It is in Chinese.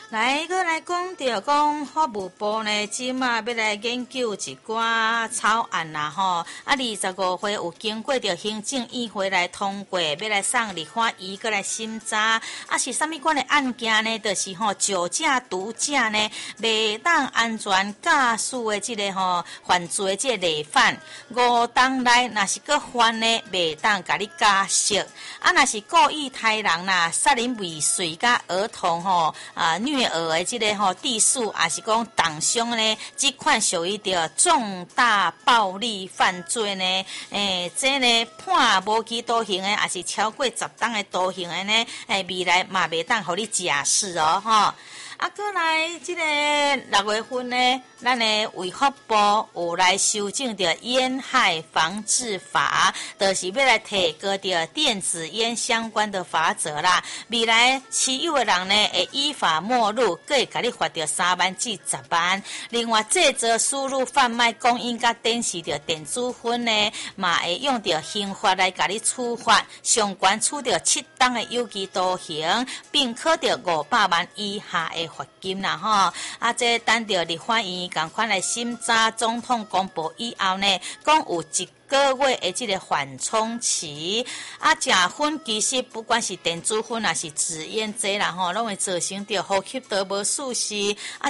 来，搁来讲到讲法务部呢，即马要来研究一寡草案啦吼。25岁有经过着行政议会来通过，要来送立法院搁来审查。是啥物款的案件呢？就是酒驾、毒驾呢，袂当安全驾驶的即个犯罪即个累犯，5档内若是搁犯呢，袂当甲你加刑。若是故意杀人啦、杀人未遂甲儿童虐儿的即个地数，也是讲重伤呢，即款属于着重大暴力犯罪呢。这呢判无期徒刑的，也是超过10档的徒刑的呢。未来嘛袂当互你假释哦，过来即个6月份呢，咱的卫福部有来修正着烟害防治法，就是要来提高着电子烟相关的法则啦。未来持有的人呢，会依法没入，佫会甲你罚着3万至10万。另外，制作、输入、贩卖、供应甲展示着电子烟呢，嘛会用着刑法来甲你处罚，上悬处着7档的有期徒刑，并科着500万以下的罚金啦吼。这等着立法院共款来审查，总统公布以后呢，讲有1个月的这个缓冲期。食薰其实不管是电子薰还是纸烟这啦吼，拢会造成着呼吸道无舒适。